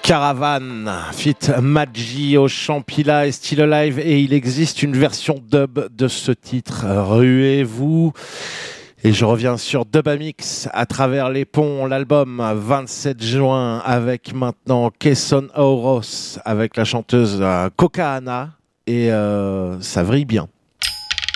Caravan, fit Maggi au Champilla et Still Alive, et il existe une version dub de ce titre, ruez-vous. Et je reviens sur Dubamix à travers les ponts, l'album 27 juin avec maintenant Kesson Auros avec la chanteuse Kokaana, et ça vrille bien.